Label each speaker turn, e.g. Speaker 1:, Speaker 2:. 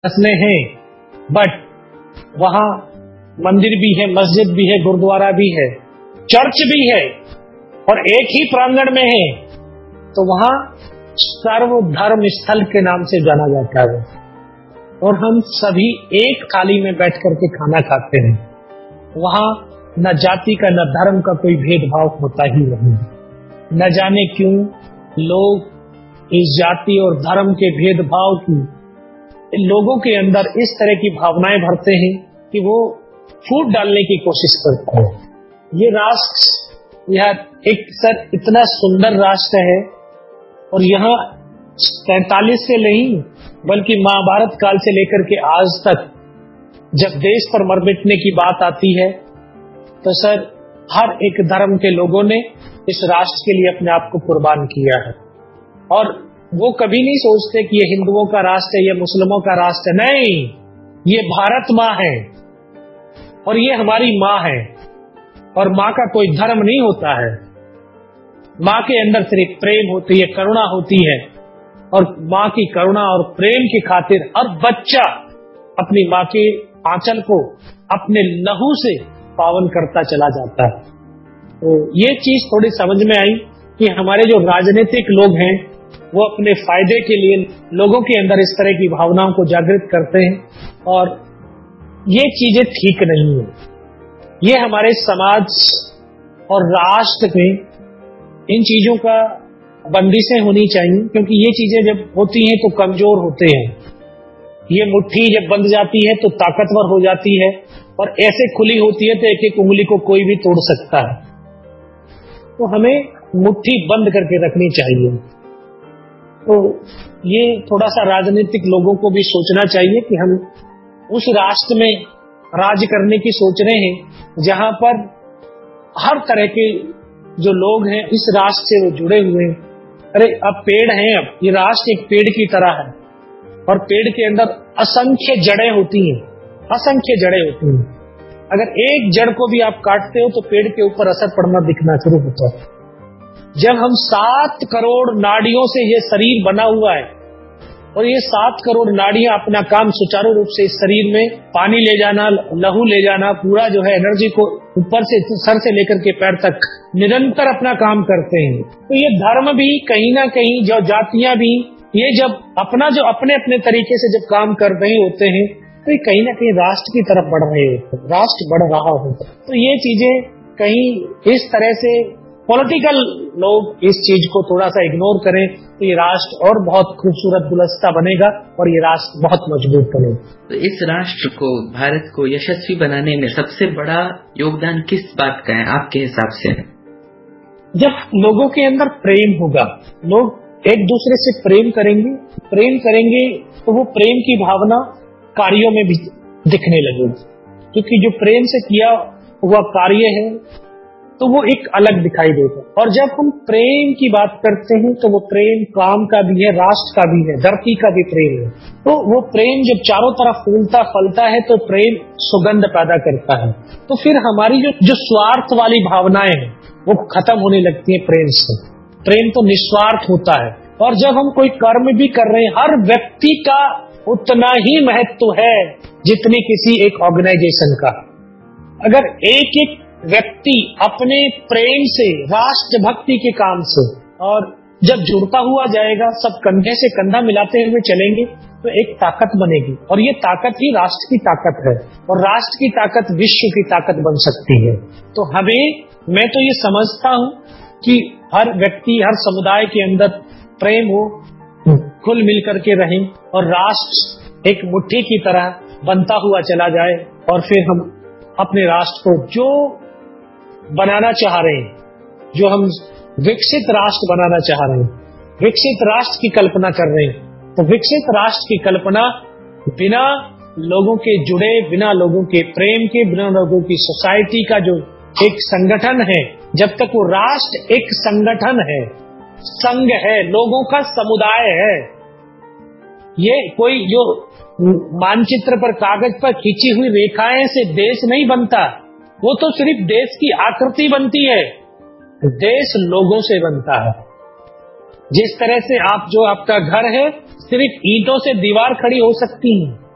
Speaker 1: नस्लें हैं, बट वहाँ मंदिर भी है, मस्जिद भी है, गुरुद्वारा भी है, चर्च भी है और एक ही प्रांगण में है, तो वहाँ सर्वधर्म स्थल के नाम से जाना जाता है और हम सभी एक थाली में बैठ करके खाना खाते हैं। वहाँ न जाति का न धर्म का कोई भेदभाव होता ही नहीं। न जाने क्यों लोग इस जाति और धर्म के भेदभाव की लोगों के अंदर इस तरह की भावनाएं भरते हैं कि वो फूट डालने की कोशिश करते हैं। ये राष्ट्र, यह एक सर इतना सुंदर राष्ट्र है और यहाँ 43 से नहीं बल्कि महाभारत काल से लेकर के आज तक जब देश पर मर मिटने की बात आती है तो सर हर एक धर्म के लोगों ने इस राष्ट्र के लिए अपने आप को कुर्बान किया है और वो कभी नहीं सोचते कि ये हिंदुओं का राष्ट्र है, ये मुस्लिमों का राष्ट्र है। नहीं, ये भारत माँ है और ये हमारी माँ है और माँ का कोई धर्म नहीं होता है। माँ के अंदर सिर्फ प्रेम होती है, करुणा होती है और माँ की करुणा और प्रेम की खातिर हर बच्चा अपनी माँ के आंचल को अपने लहू से पावन करता चला जाता है। तो ये चीज थोड़ी समझ में आई कि हमारे जो राजनीतिक लोग हैं वो अपने फायदे के लिए लोगों के अंदर इस तरह की भावनाओं को जागृत करते हैं और ये चीजें ठीक नहीं है। ये हमारे समाज और राष्ट्र में इन चीजों का बंदिशें होनी चाहिए, क्योंकि ये चीजें जब होती हैं तो कमजोर होते हैं। ये मुट्ठी जब बंध जाती है तो ताकतवर हो जाती है और ऐसे खुली होती है तो एक एक उंगली को कोई भी तोड़ सकता है। तो हमें मुट्ठी बंद करके रखनी चाहिए। तो ये थोड़ा सा राजनीतिक लोगों को भी सोचना चाहिए कि हम उस राष्ट्र में राज करने की सोच रहे हैं जहां पर हर तरह के जो लोग हैं इस राष्ट्र से वो जुड़े हुए हैं। अरे अब पेड़ हैं, अब ये राष्ट्र एक पेड़ की तरह है और पेड़ के अंदर असंख्य जड़ें होती हैं, असंख्य जड़ें होती हैं। अगर एक जड़ को भी आप काटते हो तो पेड़ के ऊपर असर पड़ना दिखना शुरू होता है। जब हम 7 करोड़ नाड़ियों से ये शरीर बना हुआ है और ये 7 करोड़ नाड़ियां अपना काम सुचारू रूप से इस शरीर में पानी ले जाना, लहू ले जाना, पूरा जो है एनर्जी को ऊपर से सर से लेकर के पैर तक निरंतर अपना काम करते हैं। तो ये धर्म भी कहीं ना कहीं, जो जातियां भी, ये जब अपना जो अपने अपने तरीके से जब काम कर रहे होते हैं तो ये कहीं ना कहीं राष्ट्र की तरफ बढ़ रहे होते हैं, राष्ट्र बढ़ रहा होता है। तो ये चीजें कहीं इस तरह से पॉलिटिकल लोग इस चीज को थोड़ा सा इग्नोर करें तो ये राष्ट्र और बहुत खूबसूरत गुलदस्ता बनेगा और ये राष्ट्र बहुत मजबूत बनेगा।
Speaker 2: तो इस राष्ट्र को, भारत को यशस्वी बनाने में सबसे बड़ा योगदान किस बात का है आपके हिसाब से?
Speaker 1: जब लोगों के अंदर प्रेम होगा, लोग एक दूसरे से प्रेम करेंगे तो वो प्रेम की भावना कार्यों में भी दिखने लगेगी, क्योंकि जो प्रेम से किया हुआ कार्य है तो वो एक अलग दिखाई देगा। और जब हम प्रेम की बात करते हैं तो वो प्रेम काम का भी है, राष्ट्र का भी है, धरती का भी प्रेम है। तो वो प्रेम जब चारों तरफ फूलता फलता है तो प्रेम सुगंध पैदा करता है। तो फिर हमारी जो स्वार्थ वाली भावनाएं हैं वो खत्म होने लगती है प्रेम से। प्रेम तो निस्वार्थ होता है। और जब हम कोई कर्म भी कर रहे हैं, हर व्यक्ति का उतना ही महत्व है जितनी किसी एक ऑर्गेनाइजेशन का। अगर एक एक व्यक्ति अपने प्रेम से, राष्ट्र भक्ति के काम से, और जब जुड़ता हुआ जाएगा, सब कंधे से कंधा मिलाते हुए चलेंगे तो एक ताकत बनेगी और ये ताकत ही राष्ट्र की ताकत है और राष्ट्र की ताकत विश्व की ताकत बन सकती है। तो मैं तो ये समझता हूँ कि हर व्यक्ति, हर समुदाय के अंदर प्रेम हो, खुल मिल करके रहें और राष्ट्र एक मुट्ठी की तरह बनता हुआ चला जाए और फिर हम अपने राष्ट्र को जो बनाना चाह रहे हैं, जो हम विकसित राष्ट्र बनाना चाह रहे हैं, विकसित राष्ट्र की कल्पना कर रहे हैं, तो विकसित राष्ट्र की कल्पना बिना लोगों के जुड़े, बिना लोगों के प्रेम के, बिना लोगों की सोसाइटी का जो एक संगठन है, जब तक वो राष्ट्र एक संगठन है, संघ है, लोगों का समुदाय है, ये कोई जो मानचित्र पर, कागज पर खींची हुई रेखाएं से देश नहीं बनता, वो तो सिर्फ देश की आकृति बनती है। देश लोगों से बनता है। जिस तरह से आपका घर है, सिर्फ ईंटों से दीवार खड़ी हो सकती है,